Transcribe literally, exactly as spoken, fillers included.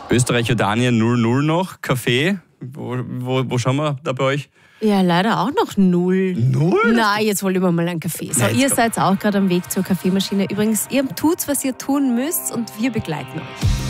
Österreich-Jordanien null null noch, Kaffee. Wo, wo, wo schauen wir da bei euch? Ja, leider auch noch null. Null? Nein, jetzt wollen wir mal einen Kaffee. So, Nein, ihr komm. seid auch gerade am Weg zur Kaffeemaschine. Übrigens, ihr tut, was ihr tun müsst und wir begleiten euch.